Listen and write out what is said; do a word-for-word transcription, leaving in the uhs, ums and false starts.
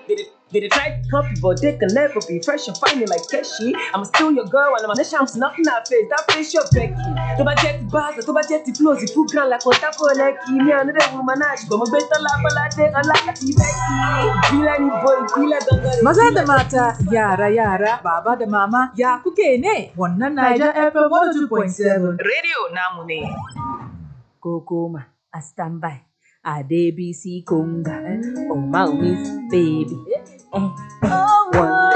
Did it try to copy, but they can never be fresh and fine like Keshi. I'm still your girl, and I'm a shams nothing I face. That face your Becky. To my jet bars, to my jet flows, if you grand like what for like me, and the woman, I go my better lap, I take a lot of Becky. Feel any boy, feel like a Maza da mata, yara yara, baba da mama, ya kuke ne? Wannan Niger F M one oh two point seven. Radio namu ne. Kokoma, a standby. A D B C Conga, oh my miss baby. Eh, oh,